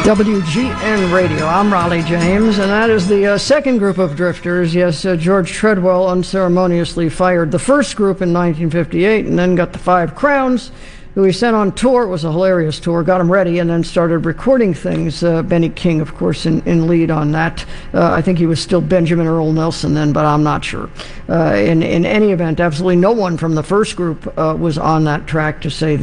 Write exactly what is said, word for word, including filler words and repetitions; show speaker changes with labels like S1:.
S1: W G N Radio. I'm Raleigh James, and that is the uh, second group of drifters. Yes, uh, George Treadwell unceremoniously fired the first group in nineteen fifty-eight and then got the Five Crowns, who he sent on tour. It was a hilarious tour, got him ready, and then started recording things. Uh, Benny King, of course, in, in lead on that. Uh, I think he was still Benjamin Earl Nelson then, but I'm not sure. Uh, in, in any event, absolutely no one from the first group uh, was on that track, to say